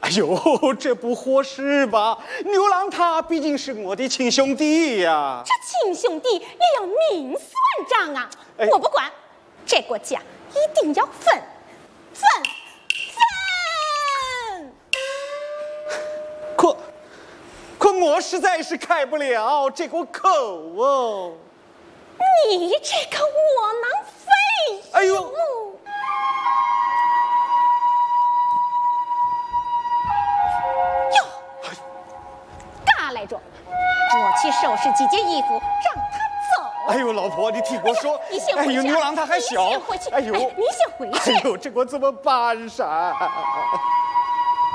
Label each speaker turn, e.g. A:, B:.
A: 哎呦，这不合适吧？牛郎他毕竟是我的亲兄弟呀。
B: 这亲兄弟也要明算账啊！我不管，这个家一定要分。
A: 可我实在是开不了这个口哦。
B: 你这个窝囊废！
A: 哎呦！
B: 干来着！我去收拾几件衣服，让他走。
A: 哎呦，老婆，你听我说，
B: 你先回去。
A: 哎呦，牛郎他还小。
B: 你先回去。
A: 哎呦，
B: 你先回去。
A: 哎呦，这我怎么办噻？